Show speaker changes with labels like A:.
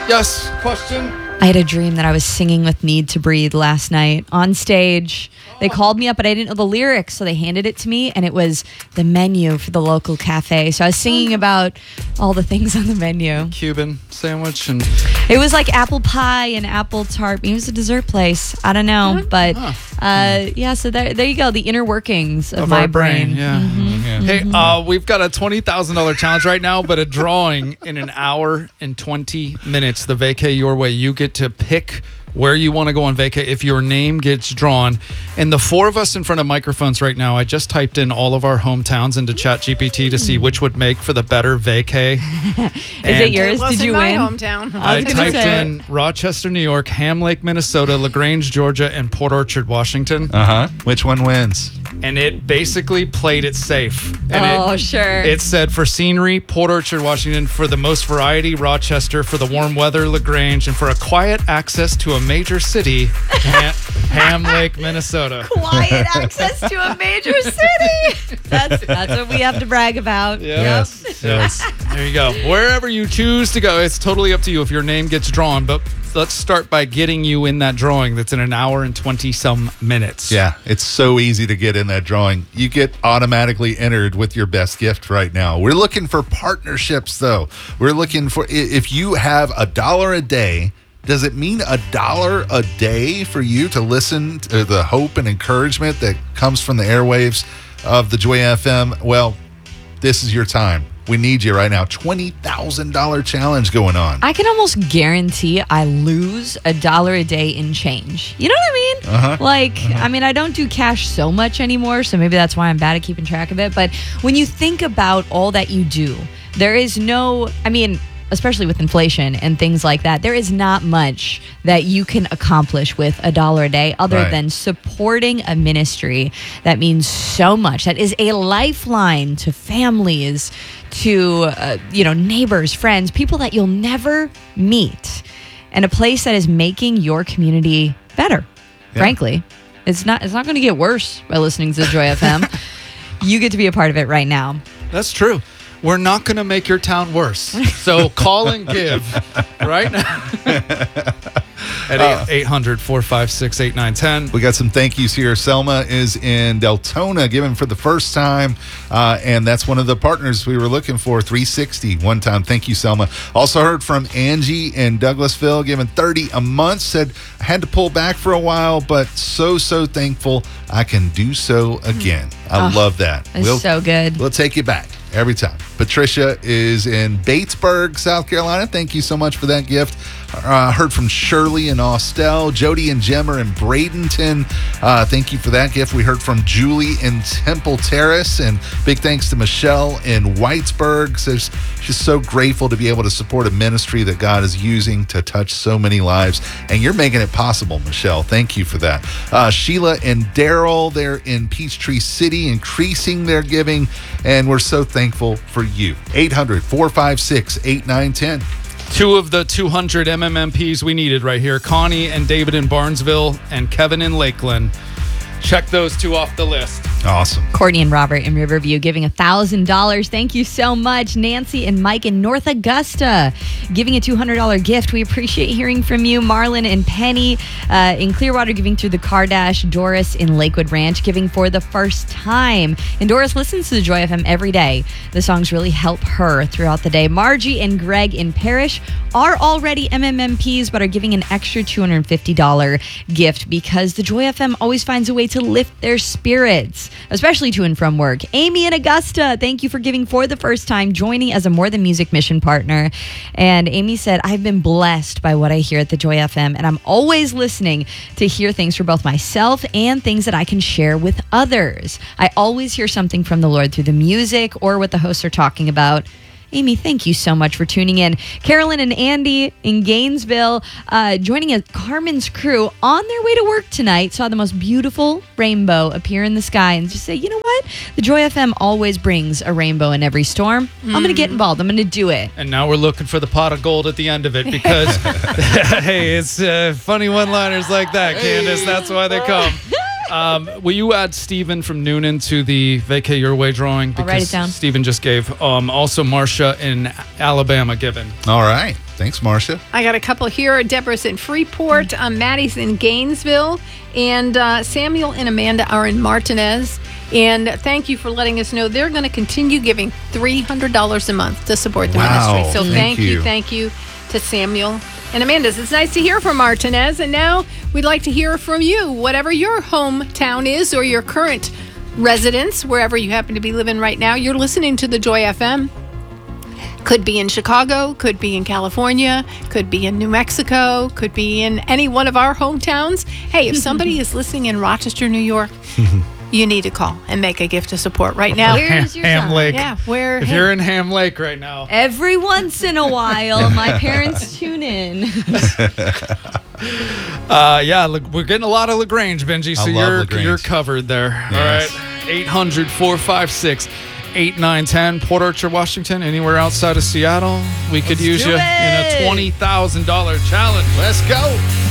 A: Yes, question?
B: I had a dream that I was singing with Need to Breathe last night on stage. They called me up, but I didn't know the lyrics, so they handed it to me, and it was the menu for the local cafe. So I was singing about all the things on the menu.
A: Cuban sandwich and...
B: It was like apple pie and apple tart. It was a dessert place. I don't know, but yeah. So there you go. The inner workings of my
A: our brain. Yeah.
B: Mm-hmm.
A: Hey, we've got a $20,000 challenge right now, but a drawing in an hour and 20 minutes. The Vacay Your Way. You get to pick where you want to go on vacay if your name gets drawn. And the four of us in front of microphones right now, I just typed in all of our hometowns into ChatGPT to see which would make for the better vacay.
B: Is it yours? Did you win?
C: Hometown.
A: I typed in Rochester, New York, Ham Lake, Minnesota, LaGrange, Georgia, and Port Orchard, Washington.
D: Which one wins?
A: And it basically played it safe. And
B: Sure.
A: It said for scenery, Port Orchard, Washington; for the most variety, Rochester; for the warm weather, LaGrange; and for a quiet access to a major city, Ham Lake, Minnesota.
B: Quiet access to a major city. That's what we have to brag about.
A: Yes. There you go. Wherever you choose to go, it's totally up to you if your name gets drawn. But let's start by getting you in that drawing that's in an hour and 20-some minutes.
D: Yeah, it's so easy to get in that drawing. You get automatically entered with your best gift right now. We're looking for partnerships, though. We're looking for, if you have $1 a day, does it mean $1 a day for you to listen to the hope and encouragement that comes from the airwaves of the Joy FM? Well, this is your time. We need you right now. $20,000 challenge going on.
B: I can almost guarantee I lose $1 a day in change. You know what I mean? I mean, I don't do cash so much anymore, so maybe that's why I'm bad at keeping track of it. But when you think about all that you do, there is no, especially with inflation and things like that, there is not much that you can accomplish with $1 a day other than supporting a ministry that means so much. That is a lifeline to families, to neighbors, friends, people that you'll never meet, and a place that is making your community better. Yeah. Frankly, it's not going to get worse by listening to Joy FM. You get to be a part of it right now.
A: That's true. We're not going to make your town worse. So call and give right now at 800-456-8910.
D: We got some thank yous here. Selma is in Deltona giving for the first time, and that's one of the partners we were looking for, 360 one time. Thank you, Selma. Also heard from Angie in Douglasville giving $30 a month. Said, I had to pull back for a while, but so thankful I can do so again. I love that.
B: It's so good.
D: We'll take you back every time. Patricia is in Batesburg, South Carolina. Thank you so much for that gift. Heard from Shirley in Austell. Jody and Jem are in Bradenton. Thank you for that gift. We heard from Julie in Temple Terrace. And big thanks to Michelle in Whitesburg. So she's so grateful to be able to support a ministry that God is using to touch so many lives. And you're making it possible, Michelle. Thank you for that. Sheila and Daryl, they're in Peachtree City, increasing their giving. And we're so thankful for you. 800-456-8910.
A: Two of the 200 MMMPs we needed right here. Connie and David in Barnesville and Kevin in Lakeland. Check those two off the list.
D: Awesome.
B: Courtney and Robert in Riverview giving $1,000. Thank you so much. Nancy and Mike in North Augusta giving a $200 gift. We appreciate hearing from you. Marlon and Penny in Clearwater giving through the Car Dash. Doris in Lakewood Ranch giving for the first time. And Doris listens to the Joy FM every day. The songs really help her throughout the day. Margie and Greg in Parrish are already MMMPs but are giving an extra $250 gift because the Joy FM always finds a way to lift their spirits, especially to and from work. Amy in Augusta, thank you for giving for the first time, joining as a More Than Music mission partner. And Amy said, I've been blessed by what I hear at the Joy FM, and I'm always listening to hear things for both myself and things that I can share with others. I always hear something from the Lord through the music or what the hosts are talking about. Amy, thank you so much for tuning in. Carolyn and Andy in Gainesville joining a Carmen's crew on their way to work tonight. Saw the most beautiful rainbow appear in the sky and just say, you know what? The Joy FM always brings a rainbow in every storm. I'm going to get involved. I'm going to do it.
A: And now we're looking for the pot of gold at the end of it because, hey, it's funny one-liners like that, Candace. That's why they come. Will you add Stephen from Noonan to the Vacay Your Way drawing?
B: I'll write it down.
A: Stephen just gave. Also, Marcia in Alabama given.
D: All right. Thanks, Marcia.
C: I got a couple here. Deborah's in Freeport. Maddie's in Gainesville. And Samuel and Amanda are in Martinez. And thank you for letting us know they're going to continue giving $300 a month to support the
D: Wow.
C: ministry. So
D: Thank you.
C: thank you to Samuel and Amanda. It's nice to hear from Martinez. And now we'd like to hear from you, whatever your hometown is or your current residence, wherever you happen to be living right now. You're listening to the Joy FM. Could be in Chicago, could be in California, could be in New Mexico, could be in any one of our hometowns. Hey, if somebody is listening in Rochester, New York, you need to call and make a gift to support right now.
B: Where's your
A: Ham
B: son?
A: Lake.
C: Yeah, where?
A: If you're in Ham Lake right now.
B: Every once in a while, my parents tune in.
A: Yeah, look, we're getting a lot of LaGrange, Benji, so
D: I love LaGrange.
A: you're covered there.
D: Yes.
A: All right. 800-456-8910. Port Arthur, Washington, anywhere outside of Seattle. We could use
B: do
A: you in
B: it.
A: a $20,000 challenge.
D: Let's go.